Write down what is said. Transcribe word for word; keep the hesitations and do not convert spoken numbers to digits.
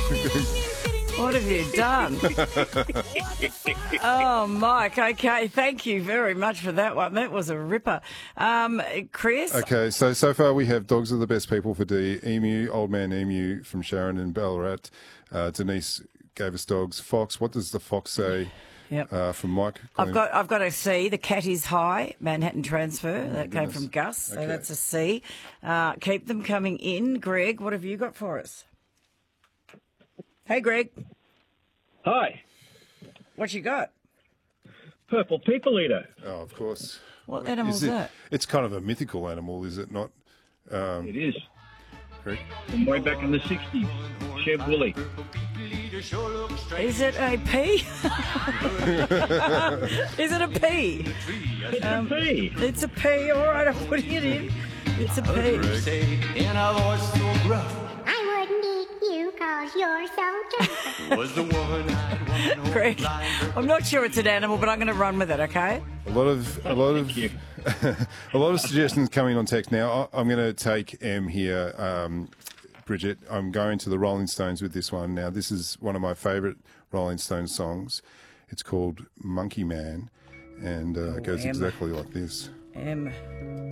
What have you done? Oh, Mike, okay, thank you very much for that one. That was a ripper. Um, Chris? Okay, so so far we have Dogs Are the Best People for D, Emu, Old Man Emu from Sharon and Ballarat. Uh, Denise gave us Dogs. Fox, what does the Fox say? Yep. Uh, from Mike. I've got I've got a C. The Cat is High, Manhattan Transfer. Oh, that came goodness. from Gus, so Okay. that's a C. Uh, keep them coming in. Greg, what have you got for us? Hey, Greg. Hi, What you got? purple people eater. Oh, of course. What animal's Is it, that? It's kind of a mythical animal, is it not? Um, It is Greg? from way back in the sixties. Sheb Woolley. Is it a P? Is it a P? It's a P. It's a P. All right, I'm putting it in. It's a P. In a voice so gruff I wouldn't eat you cause you're so tough. was the one-eyed one. Greg, I'm not sure it's an animal, but I'm going to run with it, okay? A lot of a lot of you. a lot of suggestions coming on text now. I- I'm going to take M here, um, Bridget. I'm going to the Rolling Stones with this one. Now, this is one of my favourite Rolling Stones songs. It's called Monkey Man, and uh, it goes M. exactly like this. M.